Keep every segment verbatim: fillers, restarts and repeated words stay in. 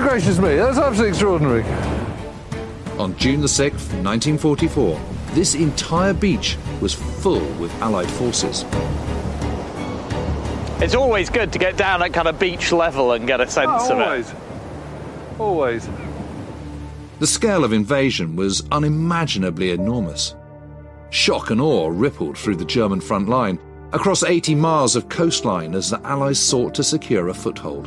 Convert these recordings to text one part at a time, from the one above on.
Good gracious me, that's absolutely extraordinary. On June the sixth, nineteen forty-four, this entire beach was full with Allied forces. It's always good to get down at kind of beach level and get a sense oh, of always. it. Always. The scale of invasion was unimaginably enormous. Shock and awe rippled through the German front line, across eighty miles of coastline as the Allies sought to secure a foothold.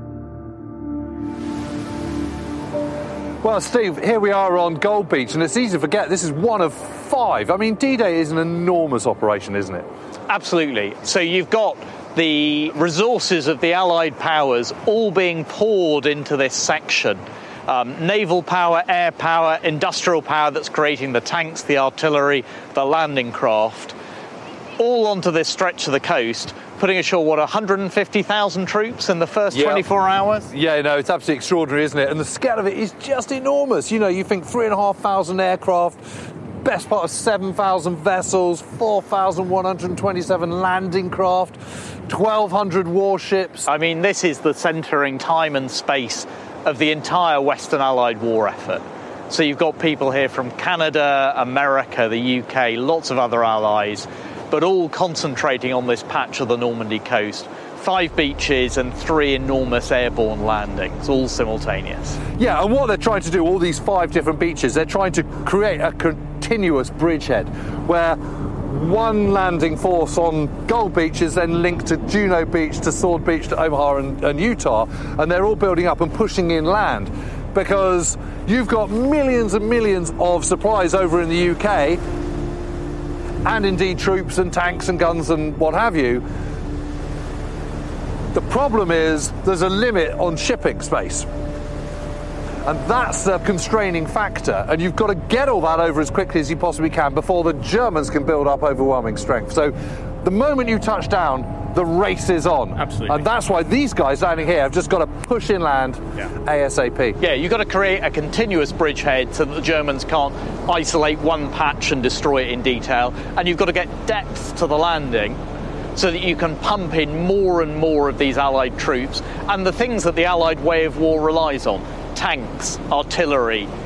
Well, Steve, here we are on Gold Beach, and it's easy to forget this is one of five. I mean, D-Day is an enormous operation, isn't it? Absolutely. So you've got the resources of the Allied powers all being poured into this section. Um, naval power, air power, industrial power that's creating the tanks, the artillery, the landing craft, all onto this stretch of the coast, putting ashore, what, one hundred fifty thousand troops in the first yeah. twenty-four hours? Yeah, no, it's absolutely extraordinary, isn't it? And the scale of it is just enormous. You know, you think three and a half thousand aircraft, best part of seven thousand vessels, four thousand one hundred twenty-seven landing craft, twelve hundred warships. I mean, this is the centering time and space of the entire Western Allied war effort. So you've got people here from Canada, America, the U K, lots of other allies, but all concentrating on this patch of the Normandy coast. Five beaches and three enormous airborne landings, all simultaneous. Yeah, and what they're trying to do, all these five different beaches, they're trying to create a continuous bridgehead where one landing force on Gold Beach is then linked to Juno Beach, to Sword Beach, to Omaha and, and Utah, and they're all building up and pushing inland because you've got millions and millions of supplies over in the U K, and indeed troops and tanks and guns and what have you. The problem is there's a limit on shipping space. And that's the constraining factor. And you've got to get all that over as quickly as you possibly can before the Germans can build up overwhelming strength. So the moment you touch down, the race is on. Absolutely. And that's why these guys landing here have just got to push inland yeah. ASAP. Yeah, you've got to create a continuous bridgehead so that the Germans can't isolate one patch and destroy it in detail. And you've got to get depth to the landing so that you can pump in more and more of these Allied troops and the things that the Allied way of war relies on. Tanks, artillery,